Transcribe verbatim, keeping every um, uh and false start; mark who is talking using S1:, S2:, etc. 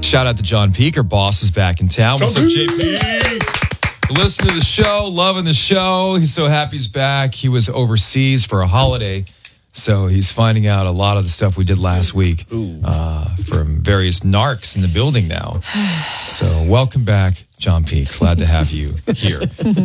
S1: Shout out to John Peak. Our boss is back in town. What's up, J P? Listen to the show, loving the show. He's so happy he's back. He was overseas for a holiday, so he's finding out a lot of the stuff we did last week uh, from various narcs in the building now. So welcome back, John Peak. Glad to have you here.